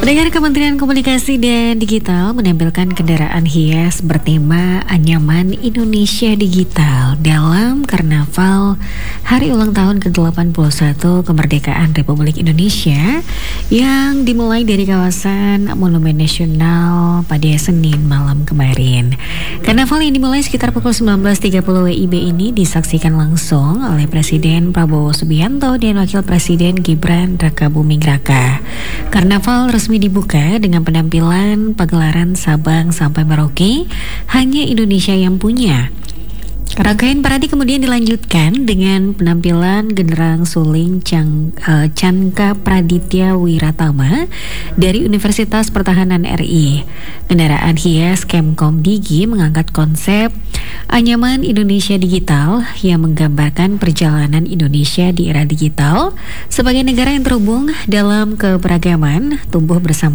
Pendengar, Kementerian Komunikasi dan Digital menampilkan kendaraan hias bertema Anyaman Indonesia Digital dalam Karnaval Hari Ulang Tahun ke-81 Kemerdekaan Republik Indonesia yang dimulai dari kawasan Monumen Nasional pada Senin malam kemarin. Karnaval yang dimulai sekitar pukul 19.30 WIB ini disaksikan langsung oleh Presiden Prabowo Subianto dan Wakil Presiden Gibran Rakabuming Raka. Karnaval resmi dibuka dengan penampilan pagelaran Sabang sampai Merauke, hanya Indonesia yang punya. Rangkaian parade kemudian dilanjutkan dengan penampilan genderang suling Canka Praditya Wiratama dari Universitas Pertahanan RI. Kendaraan hias Kemkom Digi mengangkat konsep Anyaman Indonesia Digital yang menggambarkan perjalanan Indonesia di era digital sebagai negara yang terhubung dalam keberagaman, tumbuh bersama